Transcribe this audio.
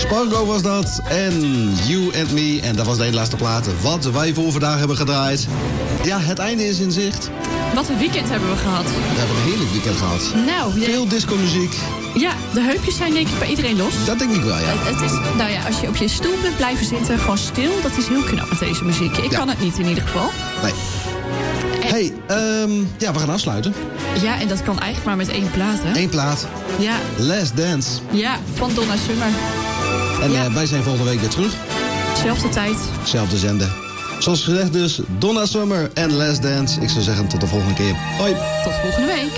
Spargo was dat. En You and Me. En dat was de ene laatste plaat wat wij voor vandaag hebben gedraaid. Ja, het einde is in zicht. Wat een weekend hebben we gehad. We hebben een heerlijk weekend gehad. Nou, Veel discomuziek. Ja, de heupjes zijn denk ik bij iedereen los. Dat denk ik wel, ja. Het is, nou ja, als je op je stoel bent blijven zitten, gewoon stil, dat is heel knap met deze muziek. Ik kan het niet in ieder geval. Nee. Hey, ja, we gaan afsluiten. Ja, en dat kan eigenlijk maar met één plaat, hè? Eén plaat. Ja. Last Dance. Ja, van Donna Summer. En wij zijn volgende week weer terug. Zelfde tijd. Zelfde zender. Zoals gezegd dus, Donna Summer en Last Dance. Ik zou zeggen tot de volgende keer. Hoi. Tot volgende week.